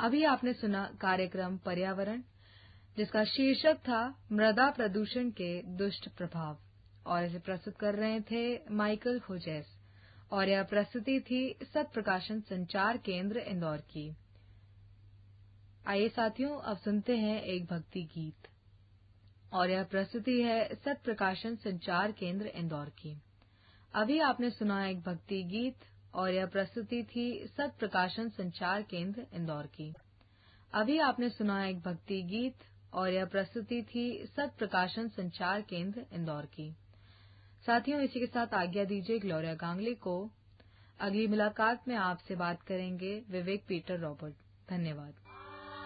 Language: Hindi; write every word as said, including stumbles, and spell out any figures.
अभी आपने सुना कार्यक्रम पर्यावरण, जिसका शीर्षक था मृदा प्रदूषण के दुष्ट प्रभाव, और इसे प्रस्तुत कर रहे थे माइकल होजेस, और यह प्रस्तुति थी सत प्रकाशन संचार केंद्र इंदौर की। आइए साथियों, अब सुनते हैं एक भक्ति गीत, और यह प्रस्तुति है सत प्रकाशन संचार केंद्र इंदौर की। अभी आपने सुना एक भक्ति गीत, और यह प्रस्तुति थी सत प्रकाशन संचार केंद्र इंदौर की। अभी आपने सुना एक भक्ति गीत, और यह प्रस्तुति थी सत प्रकाशन संचार केंद्र इंदौर की। साथियों, इसी के साथ आज्ञा दीजिए ग्लोरिया गांगले को। अगली मुलाकात में आपसे बात करेंगे विवेक पीटर रॉबर्ट। धन्यवाद।